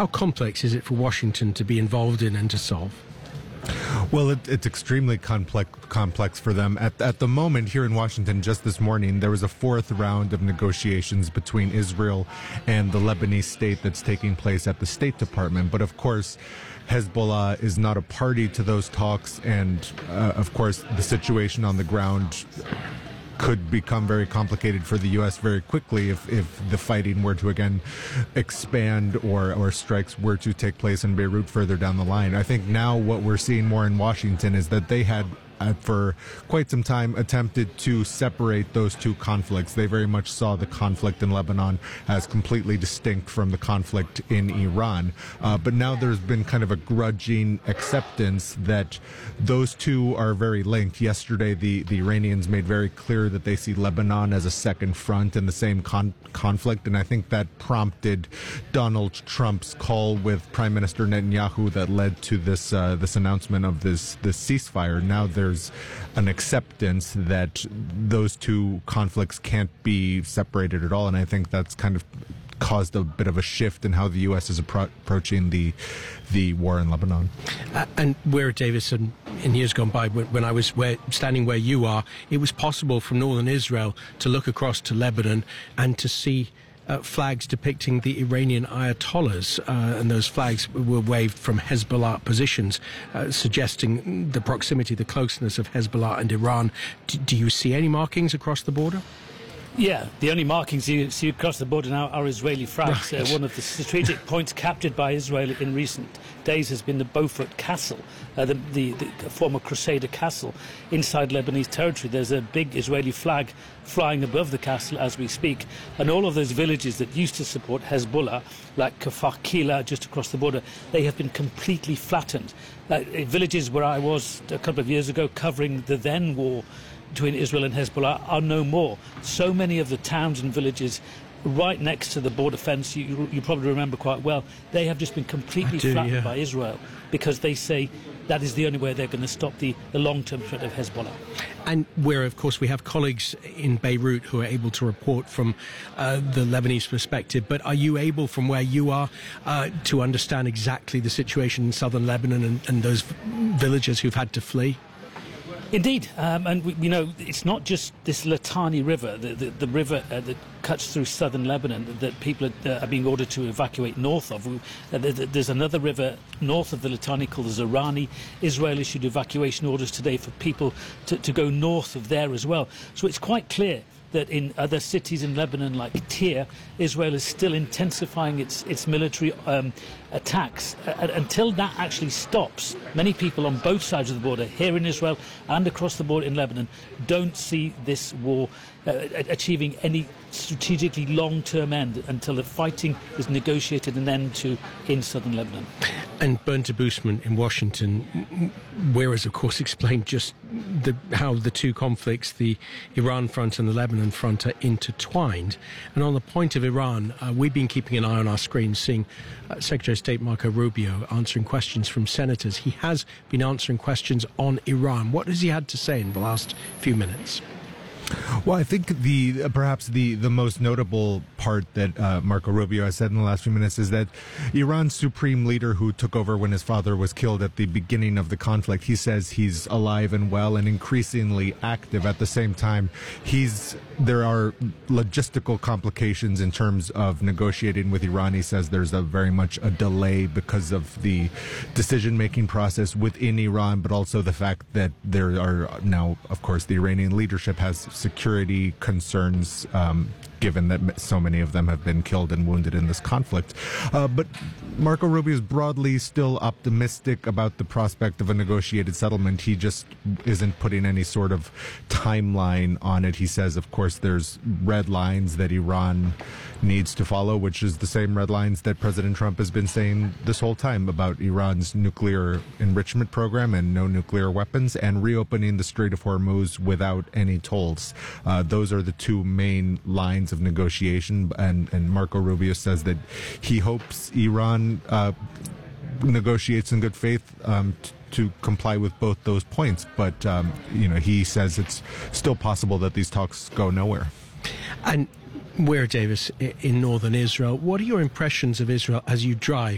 How complex is it for Washington to be involved in and to solve? Well, it's extremely complex for them. At the moment here in Washington, just this morning, there was a fourth round of negotiations between Israel and the Lebanese state that's taking place at the State Department. But of course, Hezbollah is not a party to those talks. And of course, the situation on the ground could become very complicated for the U.S. very quickly if the fighting were to again expand or strikes were to take place in Beirut further down the line. I think now what we're seeing more in Washington is that they had for quite some time attempted to separate those two conflicts. They very much saw the conflict in Lebanon as completely distinct from the conflict in Iran. But now there's been kind of a grudging acceptance that those two are very linked. Yesterday, the Iranians made very clear that they see Lebanon as a second front in the same conflict, and I think that prompted Donald Trump's call with Prime Minister Netanyahu that led to this announcement of this ceasefire. Now there's an acceptance that those two conflicts can't be separated at all, and I think that's kind of caused a bit of a shift in how the U.S. is approaching the war in Lebanon. And where, Davis, in years gone by, when I was standing where you are, it was possible from northern Israel to look across to Lebanon and to see flags depicting the Iranian Ayatollahs, and those flags were waved from Hezbollah positions, suggesting the proximity, the closeness of Hezbollah and Iran. Do you see any markings across the border? Yeah, the only markings you see across the border now are Israeli flags. Right. One of the strategic points captured by Israel in recent days has been the Beaufort Castle, the former Crusader castle inside Lebanese territory. There's a big Israeli flag flying above the castle as we speak, and all of those villages that used to support Hezbollah, like Kfar Kila just across the border, they have been completely flattened. Villages where I was a couple of years ago covering the then war between Israel and Hezbollah are no more. So many of the towns and villages right next to the border fence, you probably remember quite well, they have just been completely flattened by Israel because they say that is the only way they're going to stop the long-term threat of Hezbollah. And where, of course, we have colleagues in Beirut who are able to report from the Lebanese perspective, but are you able, from where you are, to understand exactly the situation in southern Lebanon and those villagers who've had to flee? Indeed, and it's not just this Litani River, the river that cuts through southern Lebanon that people are being ordered to evacuate north of. There's another river north of the Litani called the Zorani. Israel issued evacuation orders today for people to go north of there as well. So it's quite clear that in other cities in Lebanon like Tyre, Israel is still intensifying its military attacks. Until that actually stops, many people on both sides of the border, here in Israel and across the border in Lebanon, don't see this war achieving any strategically long-term end until the fighting is negotiated an end to in southern Lebanon. And Bernd Debusmann in Washington, whereas of course explained just how the two conflicts, the Iran front and the Lebanon front, are intertwined. And on the point of Iran, we've been keeping an eye on our screen, seeing Secretary of State Marco Rubio answering questions from senators. He has been answering questions on Iran. What has he had to say in the last few minutes? Well, I think perhaps the most notable part that Marco Rubio has said in the last few minutes is that Iran's supreme leader, who took over when his father was killed at the beginning of the conflict, he says he's alive and well and increasingly active. At the same time, there are logistical complications in terms of negotiating with Iran. He says there's very much a delay because of the decision-making process within Iran, but also the fact that there are now, of course, the Iranian leadership has security concerns, given that so many of them have been killed and wounded in this conflict. But Marco Rubio is broadly still optimistic about the prospect of a negotiated settlement. He just isn't putting any sort of timeline on it. He says, of course, there's red lines that Iran needs to follow, which is the same red lines that President Trump has been saying this whole time about Iran's nuclear enrichment program and no nuclear weapons, and reopening the Strait of Hormuz without any tolls. Those are the two main lines of negotiation, and Marco Rubio says that he hopes Iran negotiates in good faith to comply with both those points, but he says it's still possible that these talks go nowhere. And where, Davis, in northern Israel, what are your impressions of Israel as you drive